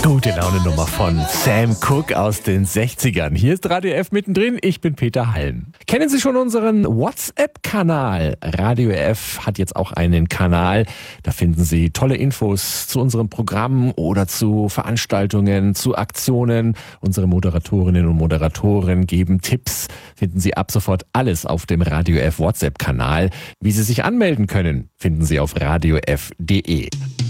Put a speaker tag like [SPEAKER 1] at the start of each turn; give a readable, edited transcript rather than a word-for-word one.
[SPEAKER 1] Gute Laune-Nummer von Sam Cooke aus den 60ern. Hier ist Radio F mittendrin, ich bin Peter Halm. Kennen Sie schon unseren WhatsApp-Kanal? Radio F hat jetzt auch einen Kanal. Da finden Sie tolle Infos zu unserem Programm oder zu Veranstaltungen, zu Aktionen. Unsere Moderatorinnen und Moderatoren geben Tipps. Finden Sie ab sofort alles auf dem Radio F WhatsApp-Kanal. Wie Sie sich anmelden können, finden Sie auf radiof.de.